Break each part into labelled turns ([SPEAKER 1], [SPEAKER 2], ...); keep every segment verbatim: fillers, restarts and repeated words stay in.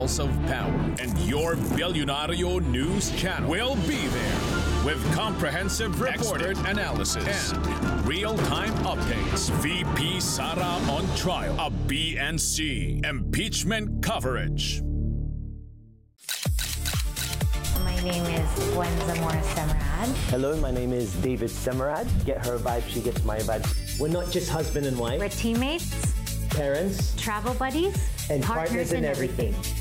[SPEAKER 1] of power, and your Billionario News Channel will be there with comprehensive expert analysis and real-time updates. V P Sara on trial, a B N C impeachment coverage.
[SPEAKER 2] My name is Gwen Zamora Semerad.
[SPEAKER 3] Hello, my name is David Semerad. Get her vibe, she gets my vibe. We're not just husband and wife.
[SPEAKER 2] We're teammates,
[SPEAKER 3] parents,
[SPEAKER 2] travel buddies,
[SPEAKER 3] and partners, partners in everything. everything.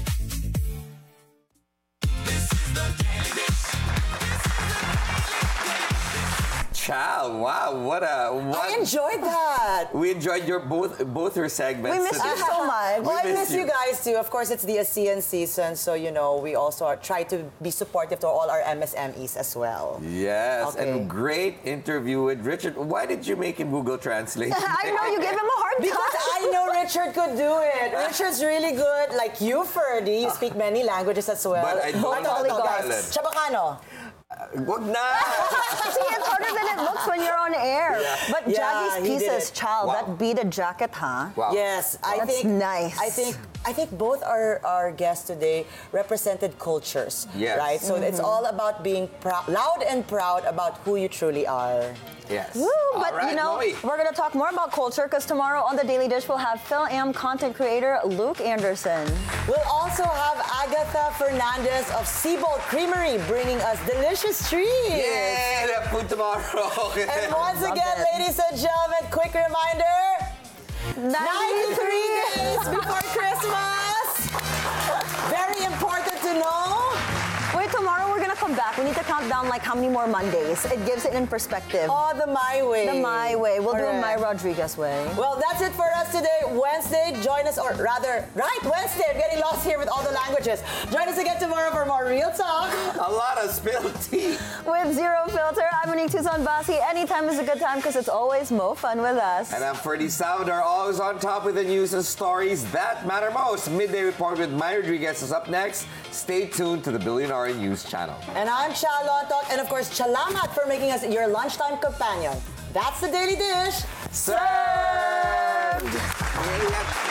[SPEAKER 4] Chow, wow, what a what
[SPEAKER 5] I enjoyed that.
[SPEAKER 4] We enjoyed your both both your segments.
[SPEAKER 5] We missed you so much. Well, I miss you.
[SPEAKER 4] you
[SPEAKER 5] guys too. Of course, it's the ASEAN season, so you know we also are, try to be supportive to all our M S M Es as well.
[SPEAKER 4] Yes,
[SPEAKER 5] okay.
[SPEAKER 4] And great interview with Richard. Why did you make him Google Translate?
[SPEAKER 6] I know, you gave him a hard time.
[SPEAKER 5] Because I know Richard could do it. Richard's really good. Like you, Ferdy, you speak many languages as well.
[SPEAKER 4] But I don't
[SPEAKER 5] Ito, ito,
[SPEAKER 4] Tagalog.
[SPEAKER 5] guys. Chabacano.
[SPEAKER 4] Wag na!
[SPEAKER 6] See, it's harder than it looks when you're on air.
[SPEAKER 4] Yeah.
[SPEAKER 6] But
[SPEAKER 5] Yeah,
[SPEAKER 6] Jaggy's
[SPEAKER 5] he did
[SPEAKER 6] pieces,
[SPEAKER 5] it.
[SPEAKER 6] child,
[SPEAKER 4] Wow.
[SPEAKER 6] that beaded jacket, huh?
[SPEAKER 4] Wow.
[SPEAKER 5] Yes, I
[SPEAKER 6] That's
[SPEAKER 5] think
[SPEAKER 6] nice.
[SPEAKER 5] I think I think both our, our guests today represented cultures,
[SPEAKER 4] Yes.
[SPEAKER 5] right? So it's all about being prou- loud and proud about who you truly are.
[SPEAKER 4] Yes.
[SPEAKER 6] Woo, but
[SPEAKER 4] All right,
[SPEAKER 6] you know,
[SPEAKER 4] Chloe.
[SPEAKER 6] we're going to talk more about culture because tomorrow on The Daily Dish we'll have Phil-Am content creator Luke Anderson.
[SPEAKER 5] We'll also have Agatha Fernandez of Seabold Creamery bringing us delicious treats.
[SPEAKER 4] Yay! That food tomorrow.
[SPEAKER 5] And once
[SPEAKER 6] Love
[SPEAKER 5] again,
[SPEAKER 6] it.
[SPEAKER 5] ladies and gentlemen, quick reminder, ninety-three days before Christmas. Very important to know.
[SPEAKER 6] Wait, tomorrow we're going to come back. We need to count down like how many more Mondays. It gives it in perspective.
[SPEAKER 5] Oh, the My Way.
[SPEAKER 6] The My Way. We'll do a My
[SPEAKER 5] Correct.
[SPEAKER 6] Rodriguez way.
[SPEAKER 5] Well, that's it for us today. Wednesday, join us, or rather, right, Wednesday. I'm getting lost here with all the languages. Join us again tomorrow for more Real Talk.
[SPEAKER 4] A lot of spilled tea.
[SPEAKER 6] With Zero Filter, I'm Monique Tucson Basi. Anytime is a good time because it's always mo fun with us.
[SPEAKER 4] And I'm Ferdy Salvador, always on top with the news and stories that matter most. Midday Report with Maya Rodriguez is up next. Stay tuned to the Billionaire News Channel.
[SPEAKER 5] And I'm Cha Lontok, and of course, Chalamat for making us your lunchtime companion. That's the Daily Dish.
[SPEAKER 4] Served!